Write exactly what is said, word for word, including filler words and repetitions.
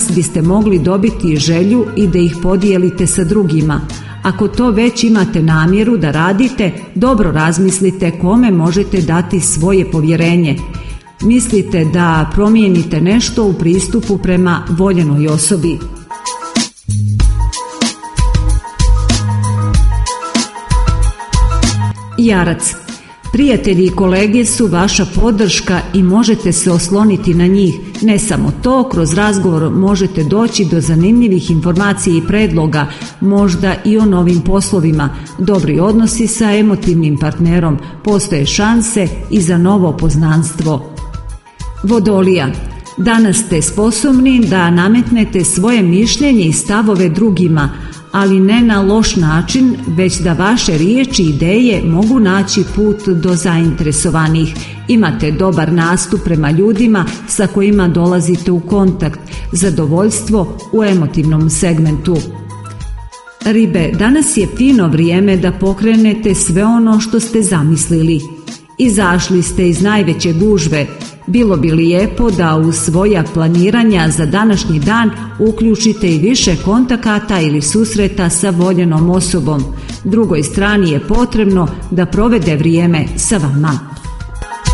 danas biste mogli dobiti želju i da ih podijelite sa drugima. Ako to već imate namjeru da radite, dobro razmislite kome možete dati svoje povjerenje. Mislite da promijenite nešto u pristupu prema voljenoj osobi. Jarac. Prijatelji i kolege su vaša podrška i možete se osloniti na njih. Ne samo to, kroz razgovor možete doći do zanimljivih informacija i predloga, možda i o novim poslovima. Dobri odnosi sa emotivnim partnerom, postoje šanse i za novo poznanstvo. Vodolija. Danas ste sposobni da nametnete svoje mišljenje i stavove drugima, ali ne na loš način, već da vaše riječi i ideje mogu naći put do zainteresovanih. Imate dobar nastup prema ljudima sa kojima dolazite u kontakt, zadovoljstvo u emotivnom segmentu. Ribe, danas je fino vrijeme da pokrenete sve ono što ste zamislili. Izašli ste iz najveće gužve. Bilo bi lijepo da u svoja planiranja za današnji dan uključite i više kontakata ili susreta sa voljenom osobom. Drugoj strani je potrebno da provede vrijeme sa vama.